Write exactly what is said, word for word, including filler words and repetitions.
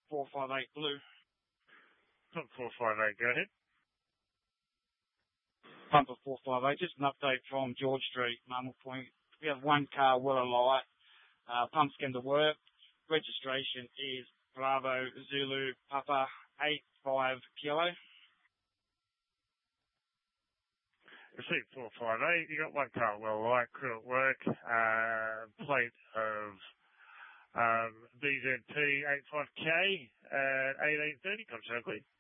four five eight Blue. Pump four five eight, go ahead. Pump of four five eight, just an update from George Street, Marmal Point. We have one car well alight. Uh, pump's going to work. Registration is Bravo Zulu Papa eight five Kilo. Receipt four five eight, you got one car well alight, crew at work, uh, plate of um, B Z P eighty-five K at eighteen thirty, come Oakley.